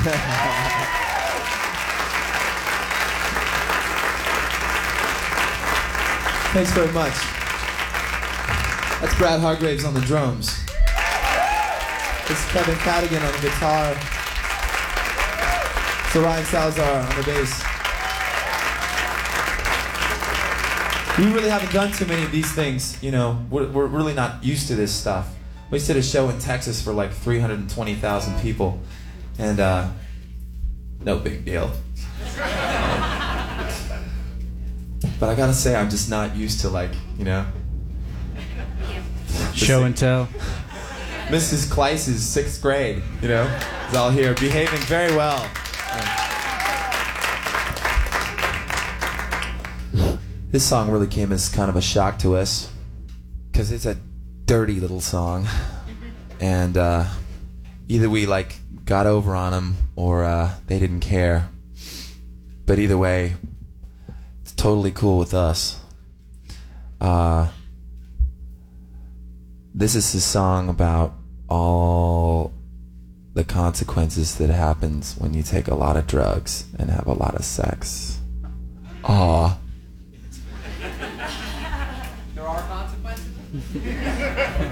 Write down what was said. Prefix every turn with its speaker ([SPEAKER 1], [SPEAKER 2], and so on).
[SPEAKER 1] Thanks very much. That's Brad Hargraves on the drums. This is Kevin Cadigan on the guitar. It's Ryan Salazar on the bass. We really haven't done too many of these things, you know. We're really not used to this stuff. We did a show in Texas for like 320,000 people, and no big deal. But I gotta say, I'm just not used to, like, you know.
[SPEAKER 2] Show and tell.
[SPEAKER 1] Mrs. Kleiss' 6th grade, you know, is all here, behaving very well. This song really came as kind of a shock to us, because it's a dirty little song, and either we like got over on them or they didn't care. But either way, it's totally cool with us. This is a song about all the consequences that happens when you take a lot of drugs and have a lot of sex. Aww.
[SPEAKER 3] There are consequences?